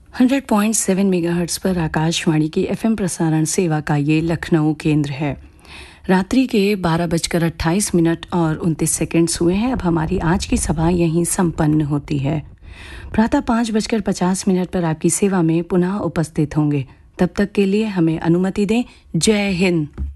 100.7 megahertz पर आकाशवाणी की FM प्रसारण सेवा का ये लखनऊ केंद्र है। रात्रि के 12:28 और 29 सेकंड्स हुए हैं। अब हमारी आज की सभा यहीं संपन्न होती है। प्रातः 5:50 पर आपकी सेवा में पुनः उपस्थित होंगे। तब तक के लिए हमें अनुमति दें। जय हिंद।